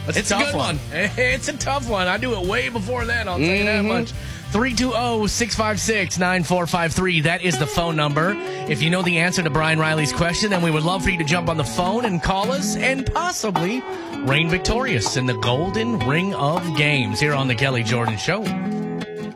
It's a tough one. It's a tough one. I do it way before then, I'll tell you that much. 320-656-9453. That is the phone number. If you know the answer to Brian Riley's question, then we would love for you to jump on the phone and call us and possibly reign victorious in the Golden Ring of Games here on the Kelly Jordan Show.